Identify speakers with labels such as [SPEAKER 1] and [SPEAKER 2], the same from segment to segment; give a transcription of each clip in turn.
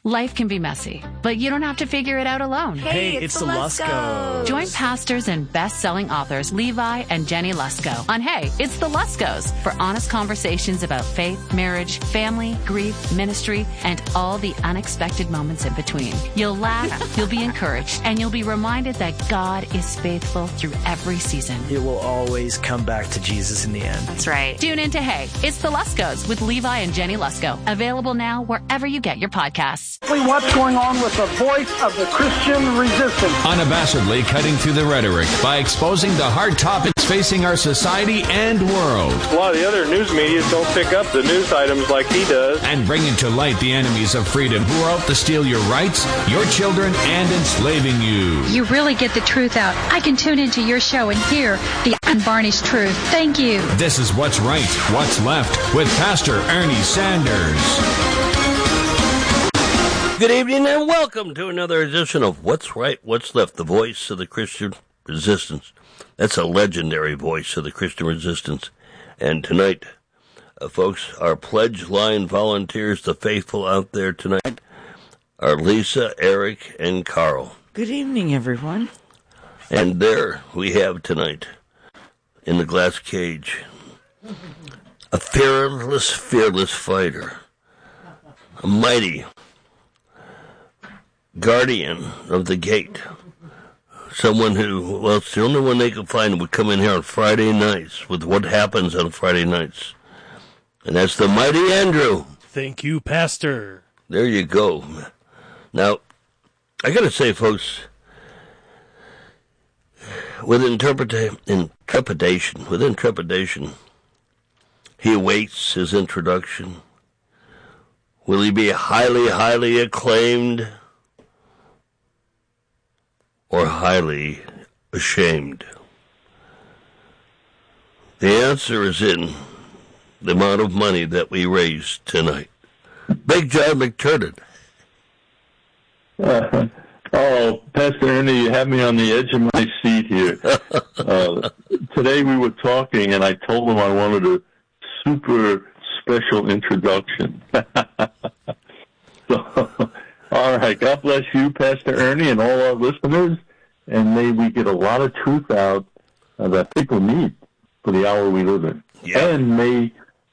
[SPEAKER 1] Life can be messy, but you don't have to figure it out alone.
[SPEAKER 2] Hey, it's the Luskos.
[SPEAKER 1] Join pastors and best-selling authors Levi and Jenny Lusko on Hey, It's the Luskos for honest conversations about faith, marriage, family, grief, ministry, and all the unexpected moments in between. You'll laugh, you'll be encouraged, and you'll be reminded that God is faithful through every season.
[SPEAKER 2] It will always come back to Jesus in the end.
[SPEAKER 1] That's right. Tune in to Hey, It's the Luskos with Levi and Jenny Lusko. Available now wherever you get your podcasts.
[SPEAKER 3] What's going on with the voice of the Christian resistance?
[SPEAKER 4] Unabashedly cutting through the rhetoric by exposing the hard topics facing our society and world.
[SPEAKER 5] A lot of the other news media don't pick up the news items like he does.
[SPEAKER 4] And bringing to light the enemies of freedom who are out to steal your rights, your children, and enslaving you.
[SPEAKER 6] You really get the truth out. I can tune into your show and hear the unvarnished truth. Thank you.
[SPEAKER 4] This is What's Right, What's Left with Pastor Ernie Sanders.
[SPEAKER 7] Good evening and welcome to another edition of What's Right, What's Left, the voice of the Christian resistance. That's a legendary voice of the Christian resistance. And tonight, folks, our pledge line volunteers, the faithful out there tonight, are Lisa, Eric, and Carl.
[SPEAKER 8] Good evening, everyone.
[SPEAKER 7] And there we have tonight, in the glass cage, a fearless fighter, a mighty guardian of the gate. Someone who, well, it's the only one they could find who would come in here on Friday nights with what happens on Friday nights. And that's the mighty Andrew.
[SPEAKER 9] Thank you, Pastor.
[SPEAKER 7] There you go. Now, I got to say, folks, with trepidation, he awaits his introduction. Will he be highly, highly acclaimed? Or highly ashamed? The answer is in the amount of money that we raised tonight. Big John McTurnan.
[SPEAKER 10] Pastor Ernie, you have me on the edge of my seat here. Today we were talking, and I told him I wanted a super special introduction. All right, God bless you, Pastor Ernie, and all our listeners, and may we get a lot of truth out that people need for the hour we live in.
[SPEAKER 7] Yeah.
[SPEAKER 10] And may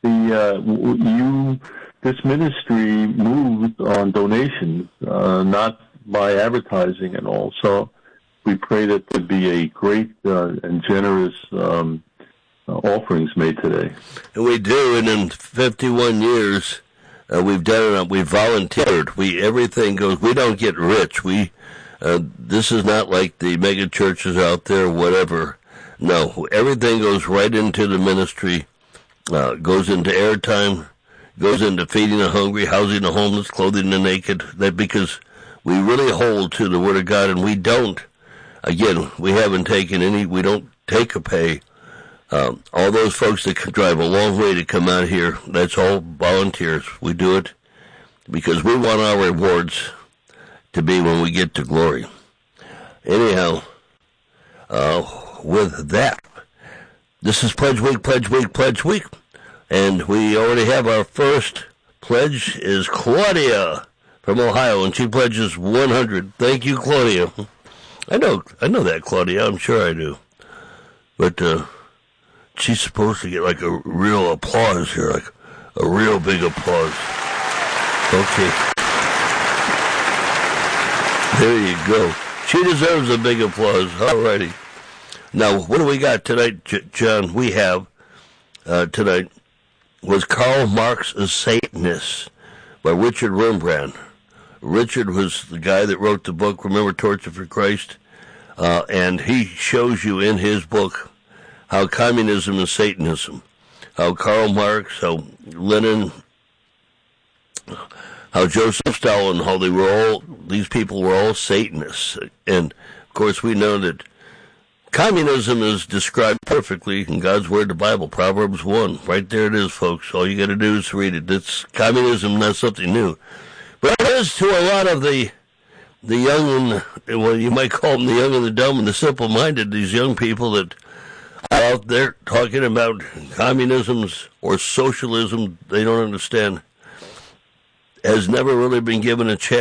[SPEAKER 10] this ministry moves on donations, not by advertising and all. So we pray that there be a great and generous offerings made today.
[SPEAKER 7] And we do, and in 51 years... we've done it. We've volunteered. Everything goes. We don't get rich. This is not like the mega churches out there. Whatever. No, everything goes right into the ministry. Goes into airtime. Goes into feeding the hungry, housing the homeless, clothing the naked. That because we really hold to the Word of God, and we don't. Again, we haven't taken any. We don't take a pay. All those folks that can drive a long way to come out here, that's all volunteers. We do it because we want our rewards to be when we get to glory. Anyhow, with that, this is Pledge Week, and we already have our first pledge is Claudia from Ohio, and she pledges 100. Thank you, Claudia. I know that, Claudia. I'm sure I do. But, she's supposed to get like a real applause here, like a real big applause. Okay. There you go. She deserves a big applause. All righty. Now, what do we got tonight, John? We have tonight was Karl Marx a Satanist by Richard Wurmbrand. Richard was the guy that wrote the book, Remember Torture for Christ, and he shows you in his book how communism is Satanism, how Karl Marx, how Lenin, how Joseph Stalin, how these people were all Satanists. And, of course, we know that communism is described perfectly in God's Word, the Bible, Proverbs 1. Right there it is, folks. All you got to do is read it. It's communism, not something new. But it is to a lot of the young and, well, you might call them the young and the dumb and the simple-minded, these young people that out there talking about communisms or socialism they don't understand, has never really been given a chance